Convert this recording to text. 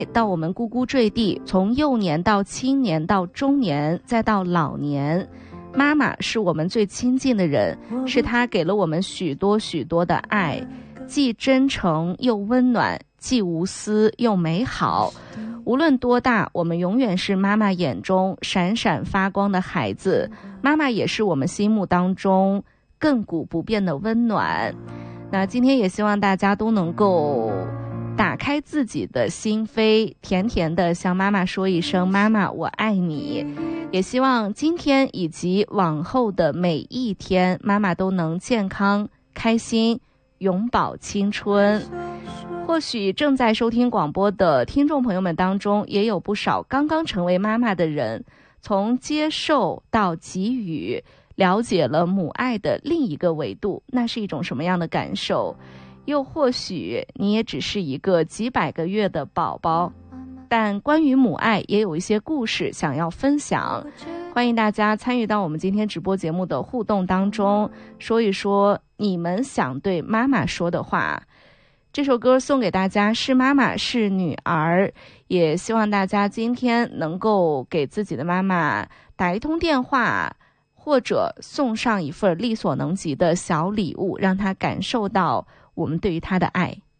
到我们呱呱坠地，从幼年到青年到中年再到老年，妈妈是我们最亲近的人，是她给了我们许多许多的爱，既真诚又温暖，既无私又美好。无论多大，我们永远是妈妈眼中闪闪发光的孩子，妈妈也是我们心目当中亘古不变的温暖。那今天也希望大家都能够打开自己的心扉，甜甜的向妈妈说一声妈妈我爱你。也希望今天以及往后的每一天，妈妈都能健康开心，永葆青春。或许正在收听广播的听众朋友们当中，也有不少刚刚成为妈妈的人，从接受到给予，了解了母爱的另一个维度，那是一种什么样的感受？又或许你也只是一个几百个月的宝宝，但关于母爱也有一些故事想要分享。欢迎大家参与到我们今天直播节目的互动当中，说一说你们想对妈妈说的话。这首歌送给大家，是妈妈是女儿，也希望大家今天能够给自己的妈妈打一通电话，或者送上一份力所能及的小礼物，让她感受到我们对于她的爱。